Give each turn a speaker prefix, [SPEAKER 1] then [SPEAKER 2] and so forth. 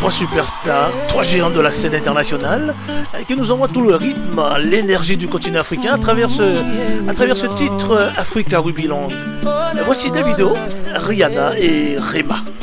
[SPEAKER 1] trois superstars, trois géants de la scène internationale qui nous envoient tout le rythme, l'énergie du continent africain à travers ce titre Africa We Belong. Voici Davido, Rihanna et Rema.